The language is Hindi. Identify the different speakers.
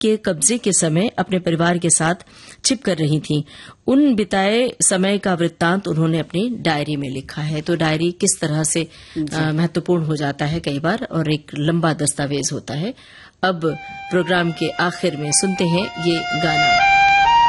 Speaker 1: के कब्जे के समय अपने परिवार के साथ छिप कर रही थीं। उन बिताए समय का वृत्तांत उन्होंने अपनी डायरी में लिखा है। तो डायरी किस तरह से महत्वपूर्ण हो जाता है कई बार, और एक लंबा दस्तावेज होता है। अब प्रोग्राम के आखिर में सुनते हैं ये गाना।